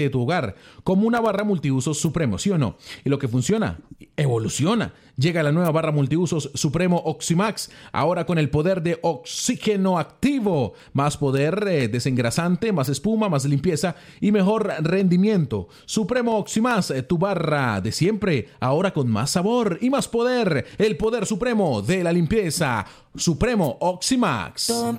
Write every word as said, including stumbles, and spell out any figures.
de tu hogar, como una barra multiusos Supremo, ¿sí o no? Y lo que funciona, evoluciona. Llega la nueva barra multiusos Supremo Oximax, ahora con el poder de oxígeno activo. Más poder eh, desengrasante, más espuma, más limpieza y mejor rendimiento. Supremo Oximax, eh, tu barra de siempre, ahora con más sabor y más poder. El poder supremo de la limpieza. Supremo Oximax.